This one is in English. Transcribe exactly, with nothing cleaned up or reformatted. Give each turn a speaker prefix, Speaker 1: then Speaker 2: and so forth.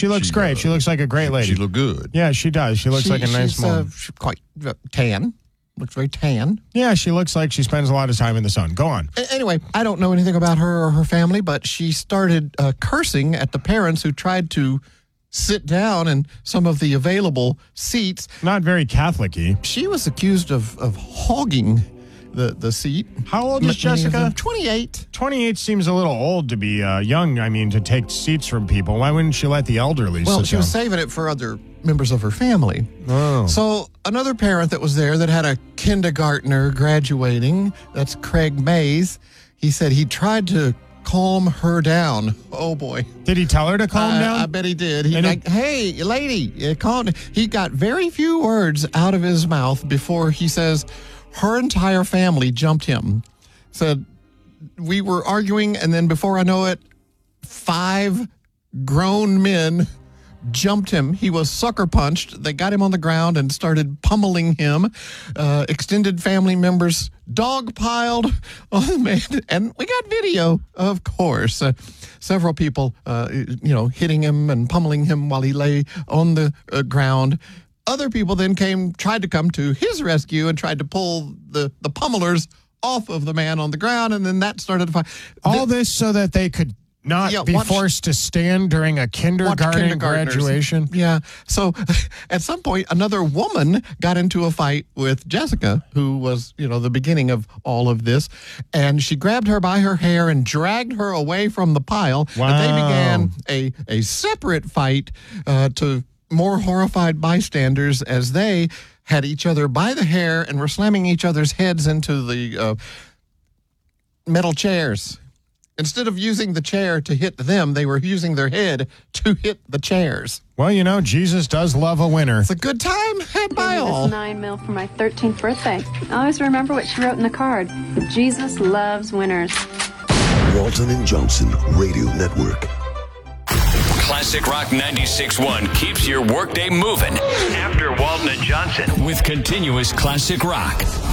Speaker 1: she looks
Speaker 2: She
Speaker 1: great.
Speaker 2: does.
Speaker 1: She looks like a great lady.
Speaker 2: She look good.
Speaker 1: Yeah, she does. She looks
Speaker 3: She-
Speaker 1: like a nice
Speaker 3: she's, uh,
Speaker 1: woman.
Speaker 3: she's quite uh, tan. Looks very tan.
Speaker 1: Yeah, she looks like she spends a lot of time in the sun. Go on.
Speaker 3: A- Anyway, I don't know anything about her or her family, but she started uh, cursing at the parents who tried to sit down in some of the available seats.
Speaker 1: Not very Catholic-y.
Speaker 3: She was accused of, of hogging the, the seat.
Speaker 1: How old is
Speaker 3: Many of
Speaker 1: Jessica?
Speaker 3: them- twenty-eight.
Speaker 1: twenty-eight seems a little old to be uh, young, I mean, to take seats from people. Why wouldn't she let the elderly
Speaker 3: Well,
Speaker 1: sit
Speaker 3: she
Speaker 1: down?
Speaker 3: was saving it for other members of her family.
Speaker 1: Oh.
Speaker 3: So another parent that was there that had a kindergartner graduating, that's Craig Mays, he said he tried to calm her down. Oh, boy.
Speaker 1: Did he tell her to calm
Speaker 3: I,
Speaker 1: down?
Speaker 3: I bet he did. He
Speaker 1: And
Speaker 3: like, hey, lady, uh, calm. He got very few words out of his mouth before he says her entire family jumped him. Said, we were arguing, and then before I know it, five grown men jumped him. He was sucker punched. They got him on the ground and started pummeling him. Uh, extended family members dogpiled on the man, and we got video, of course. Uh, several people, uh, you know, hitting him and pummeling him while he lay on the uh, ground. Other people then came, tried to come to his rescue and tried to pull the, the pummelers off of the man on the ground, and then that started to fight.
Speaker 1: All this so that they could not
Speaker 3: Yeah,
Speaker 1: be
Speaker 3: watch-
Speaker 1: forced to stand during a kindergarten
Speaker 3: kindergartners.
Speaker 1: graduation.
Speaker 3: Yeah. So at some point, another woman got into a fight with Jessica, who was, you know, the beginning of all of this. And she grabbed her by her hair and dragged her away from the pile.
Speaker 1: Wow.
Speaker 3: And they began a, a separate fight uh, to more horrified bystanders as they had each other by the hair and were slamming each other's heads into the uh, metal chairs. Instead of using the chair to hit them, they were using their head to hit the chairs.
Speaker 1: Well, you know, Jesus does love a winner.
Speaker 3: It's a good time had by
Speaker 4: This
Speaker 3: all.
Speaker 4: nine mil for my thirteenth birthday. I always remember what she wrote in the card. Jesus loves winners.
Speaker 5: Walton and Johnson Radio Network.
Speaker 6: Classic Rock ninety-six point one keeps your workday moving. After Walton and Johnson. With continuous classic rock.